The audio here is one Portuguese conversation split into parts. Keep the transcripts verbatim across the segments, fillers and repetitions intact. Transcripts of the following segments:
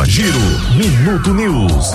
Giro Minuto News.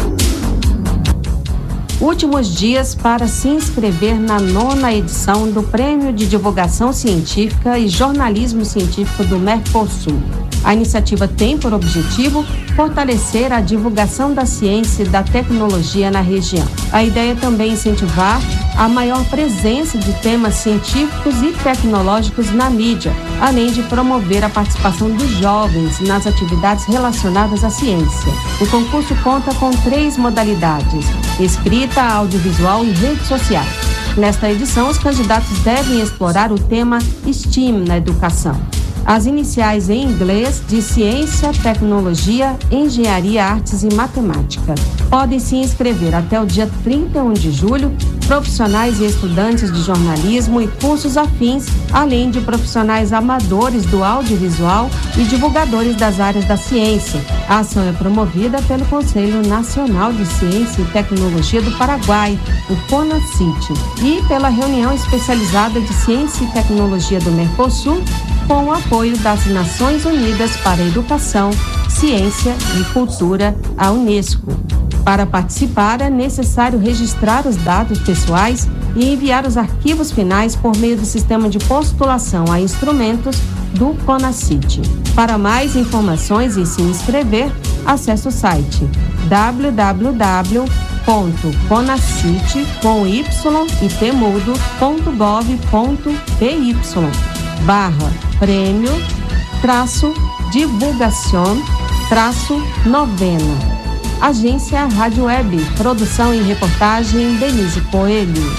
Últimos dias para se inscrever na nona edição do Prêmio de Divulgação Científica e Jornalismo Científico do Mercosul. A iniciativa tem por objetivo fortalecer a divulgação da ciência e da tecnologia na região. A ideia é também incentivar a maior presença de temas científicos e tecnológicos na mídia, além de promover a participação dos jovens nas atividades relacionadas à ciência. O concurso conta com três modalidades: escrita, audiovisual e redes sociais. Nesta edição, os candidatos devem explorar o tema STEAM na educação. As iniciais em inglês de Ciência, Tecnologia, Engenharia, Artes e Matemática. Podem se inscrever até o dia trinta e um de julho profissionais e estudantes de jornalismo e cursos afins, além de profissionais amadores do audiovisual e divulgadores das áreas da ciência. A ação é promovida pelo Conselho Nacional de Ciência e Tecnologia do Paraguai, o CONACYT, e pela Reunião Especializada de Ciência e Tecnologia do Mercosul, com o apoio das Nações Unidas para a Educação, Ciência e Cultura, a Unesco. Para participar, é necessário registrar os dados pessoais e enviar os arquivos finais por meio do sistema de postulação a instrumentos do CONACYT. Para mais informações e se inscrever, acesse o site w w w ponto conacit com y e temudo ponto gov ponto by barra prêmio traço divulgação traço novena. Agência Rádio Web, produção e reportagem Denise Coelho.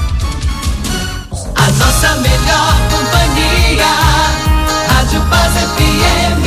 A nossa melhor companhia, Rádio Paz F M.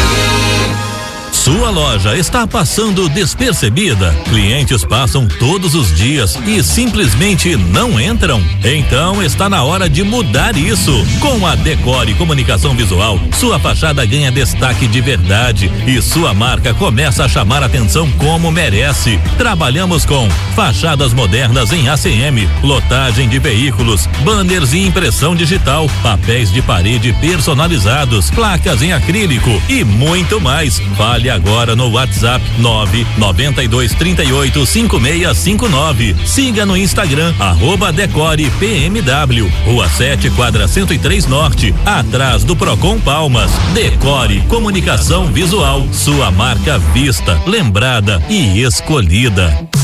Sua loja está passando despercebida? Clientes passam todos os dias e simplesmente não entram? Então está na hora de mudar isso. Com a Decore Comunicação Visual, sua fachada ganha destaque de verdade e sua marca começa a chamar atenção como merece. Trabalhamos com fachadas modernas em A C M, lotagem de veículos, banners e impressão digital, papéis de parede personalizados, placas em acrílico e muito mais. Fale agora no WhatsApp nove nove dois três oito cinco seis cinco nove. Siga no Instagram, arroba Decore P M W, Rua sete, quadra cento e três Norte, atrás do Procon Palmas. Decore Comunicação Visual, sua marca vista, lembrada e escolhida.